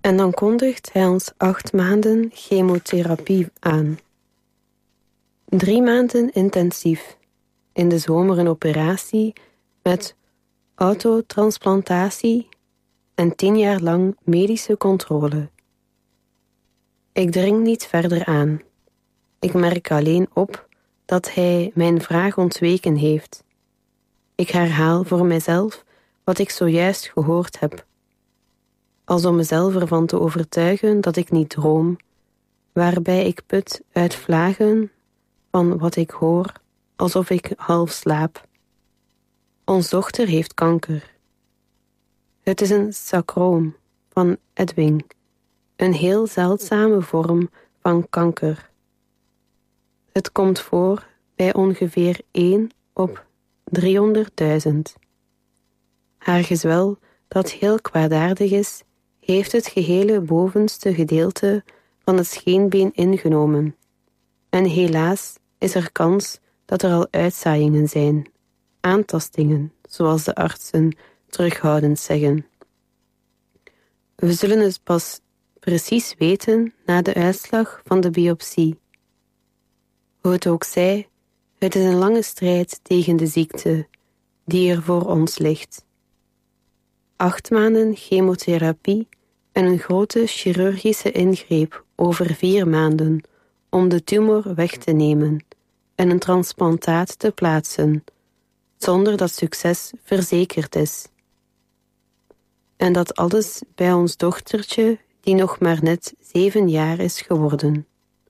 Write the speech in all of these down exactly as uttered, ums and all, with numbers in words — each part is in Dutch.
En dan kondigt hij ons acht maanden chemotherapie aan. Drie maanden intensief. In de zomer een operatie met autotransplantatie en tien jaar lang medische controle. Ik dring niet verder aan. Ik merk alleen op dat hij mijn vraag ontweken heeft. Ik herhaal voor mijzelf wat ik zojuist gehoord heb. Als om mezelf ervan te overtuigen dat ik niet droom, waarbij ik put uit vlagen van wat ik hoor, alsof ik half slaap. Ons dochter heeft kanker. Het is een sarcoom van Ewing, een heel zeldzame vorm van kanker. Het komt voor bij ongeveer één op driehonderdduizend. Haar gezwel, dat heel kwaadaardig is, heeft het gehele bovenste gedeelte van het scheenbeen ingenomen. En helaas is er kans dat er al uitzaaiingen zijn, aantastingen, zoals de artsen terughoudend zeggen. We zullen het pas precies weten na de uitslag van de biopsie. Hoe het ook zij, het is een lange strijd tegen de ziekte die er voor ons ligt. Acht maanden chemotherapie en een grote chirurgische ingreep over vier maanden om de tumor weg te nemen en een transplantaat te plaatsen, zonder dat succes verzekerd is. En dat alles bij ons dochtertje, die nog maar net zeven jaar is geworden.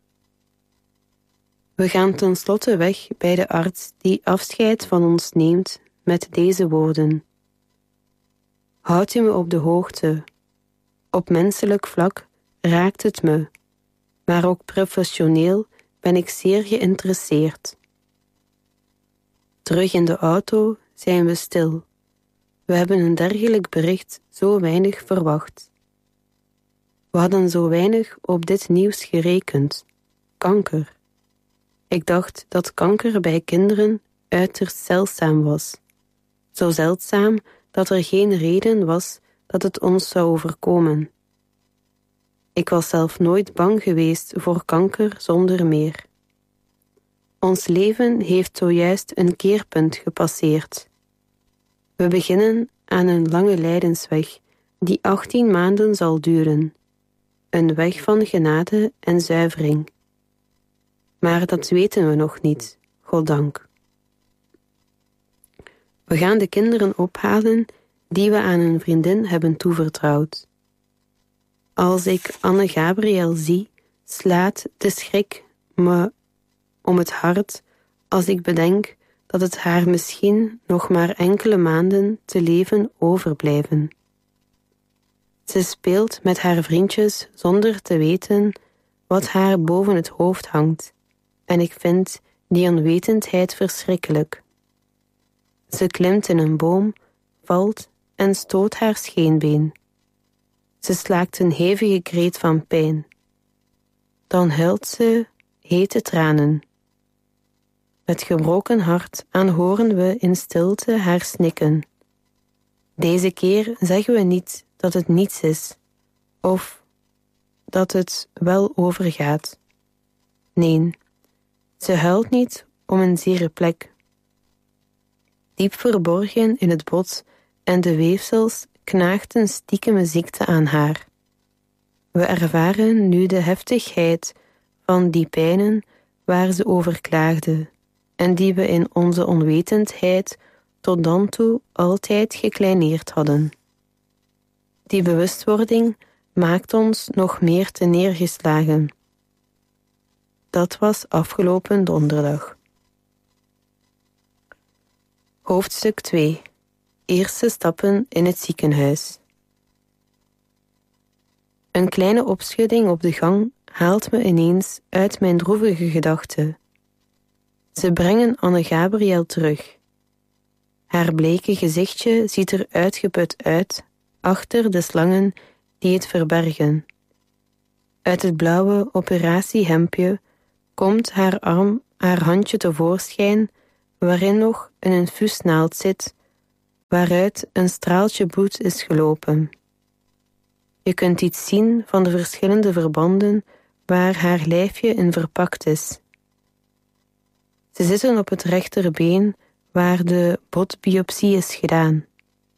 We gaan tenslotte weg bij de arts die afscheid van ons neemt met deze woorden. Houd u me op de hoogte. Op menselijk vlak raakt het me, maar ook professioneel ben ik zeer geïnteresseerd. Terug in de auto zijn we stil. We hebben een dergelijk bericht zo weinig verwacht. We hadden zo weinig op dit nieuws gerekend. Kanker. Ik dacht dat kanker bij kinderen uiterst zeldzaam was. Zo zeldzaam dat er geen reden was dat het ons zou overkomen. Ik was zelf nooit bang geweest voor kanker zonder meer. Ons leven heeft zojuist een keerpunt gepasseerd. We beginnen aan een lange lijdensweg die achttien maanden zal duren. Een weg van genade en zuivering. Maar dat weten we nog niet, goddank. We gaan de kinderen ophalen die we aan een vriendin hebben toevertrouwd. Als ik Anne Gabriel zie, slaat de schrik me om het hart als ik bedenk dat het haar misschien nog maar enkele maanden te leven overblijven. Ze speelt met haar vriendjes zonder te weten wat haar boven het hoofd hangt, en ik vind die onwetendheid verschrikkelijk. Ze klimt in een boom, valt en stoot haar scheenbeen. Ze slaakt een hevige kreet van pijn. Dan huilt ze hete tranen. Met gebroken hart aanhoren we in stilte haar snikken. Deze keer zeggen we niet dat het niets is, of dat het wel overgaat. Nee, ze huilt niet om een zere plek. Diep verborgen in het bot en de weefsels knaagt een stiekeme ziekte aan haar. We ervaren nu de heftigheid van die pijnen waar ze over klaagde en die we in onze onwetendheid tot dan toe altijd gekleineerd hadden. Die bewustwording maakt ons nog meer te neergeslagen. Dat was afgelopen donderdag. Hoofdstuk twee. Eerste stappen in het ziekenhuis. Een kleine opschudding op de gang haalt me ineens uit mijn droevige gedachten. Ze brengen Anne Gabriel terug. Haar bleke gezichtje ziet er uitgeput uit, achter de slangen die het verbergen. Uit het blauwe operatiehemdje komt haar arm, haar handje tevoorschijn, waarin nog een infuusnaald zit, waaruit een straaltje bloed is gelopen. Je kunt iets zien van de verschillende verbanden waar haar lijfje in verpakt is. Ze zitten op het rechterbeen waar de botbiopsie is gedaan.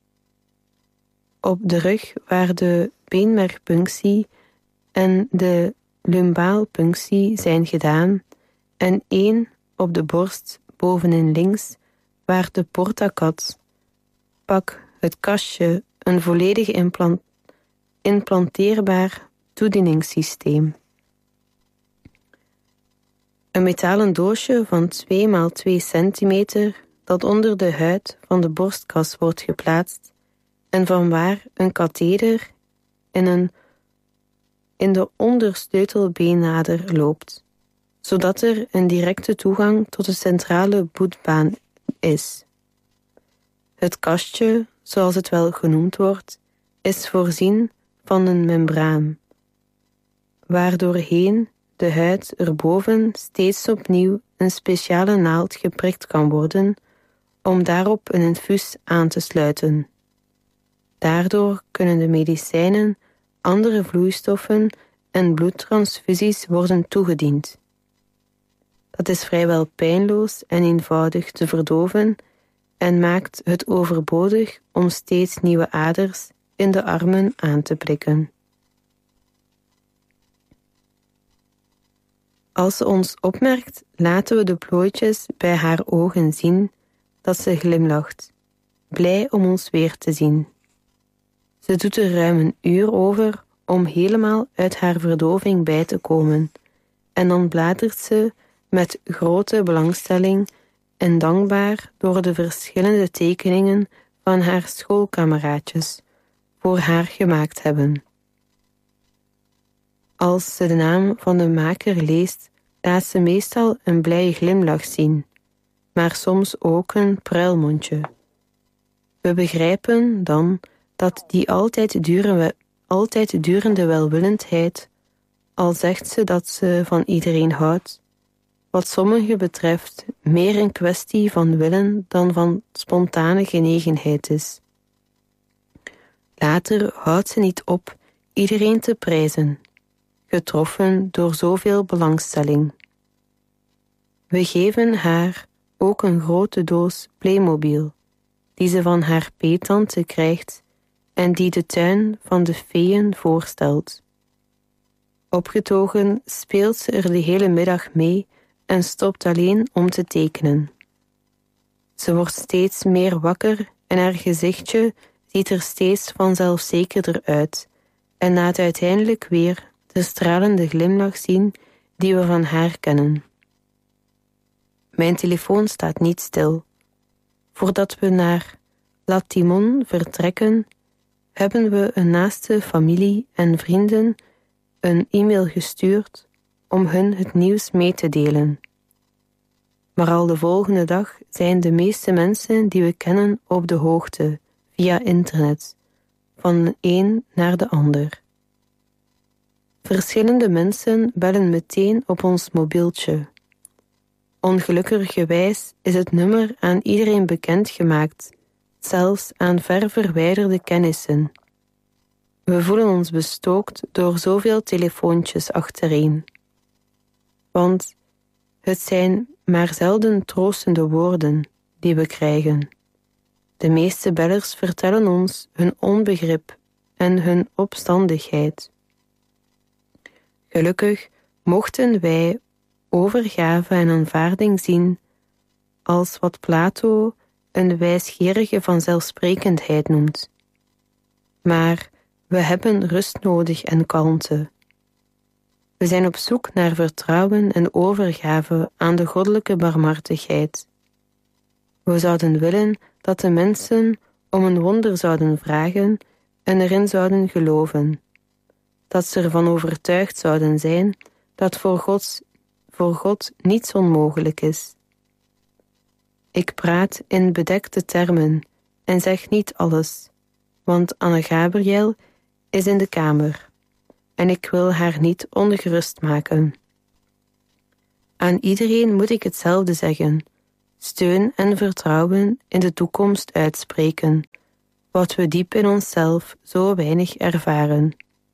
Op de rug waar de beenmergpunctie en de lumbaalpunctie zijn gedaan en één op de borst bovenin links waar de portacat, pak het kastje, een volledig implant, implanteerbaar toedieningssysteem. Een metalen doosje van twee bij twee centimeter dat onder de huid van de borstkas wordt geplaatst en vanwaar een katheder in, een, in de ondersleutelbeennader loopt, zodat er een directe toegang tot de centrale bloedbaan is. Het kastje, zoals het wel genoemd wordt, is voorzien van een membraan, waardoorheen de huid erboven steeds opnieuw een speciale naald geprikt kan worden om daarop een infuus aan te sluiten. Daardoor kunnen de medicijnen, andere vloeistoffen en bloedtransfusies worden toegediend. Dat is vrijwel pijnloos en eenvoudig te verdoven en maakt het overbodig om steeds nieuwe aders in de armen aan te prikken. Als ze ons opmerkt, laten we de plooitjes bij haar ogen zien dat ze glimlacht, blij om ons weer te zien. Ze doet er ruim een uur over om helemaal uit haar verdoving bij te komen, en dan bladert ze met grote belangstelling en dankbaar door de verschillende tekeningen van haar schoolkameraadjes voor haar gemaakt hebben. Als ze de naam van de maker leest, laat ze meestal een blije glimlach zien, maar soms ook een pruilmondje. We begrijpen dan dat die altijd, duren, altijd durende welwillendheid, al zegt ze dat ze van iedereen houdt, wat sommigen betreft meer een kwestie van willen dan van spontane genegenheid is. Later houdt ze niet op iedereen te prijzen, getroffen door zoveel belangstelling. We geven haar ook een grote doos Playmobil, die ze van haar peettante krijgt en die de tuin van de feeën voorstelt. Opgetogen speelt ze er de hele middag mee en stopt alleen om te tekenen. Ze wordt steeds meer wakker en haar gezichtje ziet er steeds vanzelfzekerder uit en laat uiteindelijk weer de stralende glimlach zien die we van haar kennen. Mijn telefoon staat niet stil. Voordat we naar La Timon vertrekken, hebben we een naaste familie en vrienden een e-mail gestuurd om hun het nieuws mee te delen. Maar al de volgende dag zijn de meeste mensen die we kennen op de hoogte, via internet, van de een naar de ander. Verschillende mensen bellen meteen op ons mobieltje. Ongelukkigerwijs is het nummer aan iedereen bekendgemaakt, zelfs aan ver verwijderde kennissen. We voelen ons bestookt door zoveel telefoontjes achtereen. Want het zijn maar zelden troostende woorden die we krijgen. De meeste bellers vertellen ons hun onbegrip en hun opstandigheid. Gelukkig mochten wij overgave en aanvaarding zien als wat Plato een wijsgerige vanzelfsprekendheid noemt. Maar we hebben rust nodig en kalmte. We zijn op zoek naar vertrouwen en overgave aan de goddelijke barmhartigheid. We zouden willen dat de mensen om een wonder zouden vragen en erin zouden geloven. Dat ze ervan overtuigd zouden zijn dat voor God, voor God niets onmogelijk is. Ik praat in bedekte termen en zeg niet alles, want Anne Gabriel is in de kamer en ik wil haar niet ongerust maken. Aan iedereen moet ik hetzelfde zeggen, steun en vertrouwen in de toekomst uitspreken, wat we diep in onszelf zo weinig ervaren.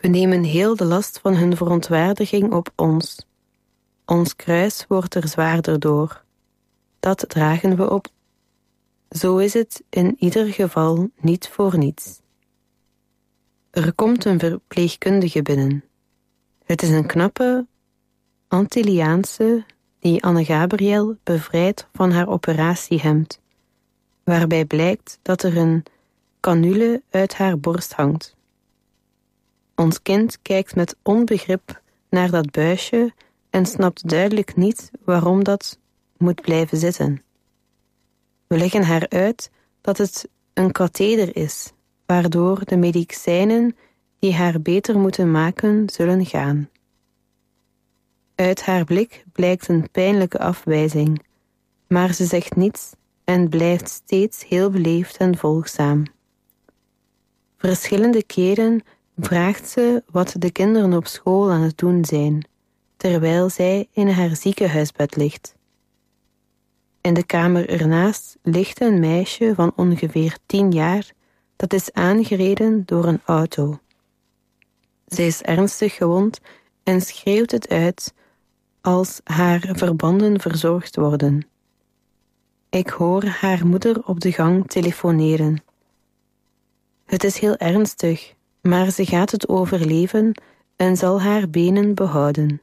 We nemen heel de last van hun verontwaardiging op ons. Ons kruis wordt er zwaarder door. Dat dragen we op. Zo is het in ieder geval niet voor niets. Er komt een verpleegkundige binnen. Het is een knappe Antilliaanse die Anne Gabriel bevrijdt van haar operatiehemd, waarbij blijkt dat er een canule uit haar borst hangt. Ons kind kijkt met onbegrip naar dat buisje en snapt duidelijk niet waarom dat moet blijven zitten. We leggen haar uit dat het een katheder is, waardoor de medicijnen die haar beter moeten maken zullen gaan. Uit haar blik blijkt een pijnlijke afwijzing, maar ze zegt niets en blijft steeds heel beleefd en volgzaam. Verschillende keren vraagt ze wat de kinderen op school aan het doen zijn, terwijl zij in haar ziekenhuisbed ligt. In de kamer ernaast ligt een meisje van ongeveer tien jaar dat is aangereden door een auto. Zij is ernstig gewond en schreeuwt het uit als haar verbanden verzorgd worden. Ik hoor haar moeder op de gang telefoneren. Het is heel ernstig, maar ze gaat het overleven en zal haar benen behouden.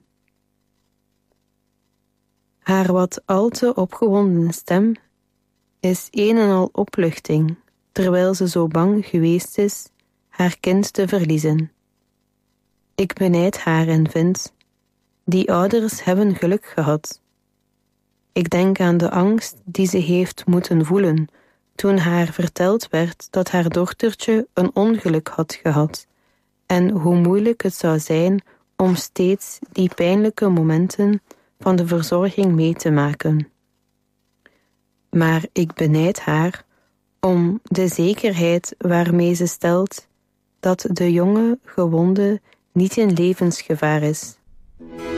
Haar wat al te opgewonden stem is een en al opluchting, terwijl ze zo bang geweest is haar kind te verliezen. Ik benijd haar en vind, die ouders hebben geluk gehad. Ik denk aan de angst die ze heeft moeten voelen toen haar verteld werd dat haar dochtertje een ongeluk had gehad en hoe moeilijk het zou zijn om steeds die pijnlijke momenten van de verzorging mee te maken. Maar ik benijd haar om de zekerheid waarmee ze stelt dat de jonge gewonde niet in levensgevaar is.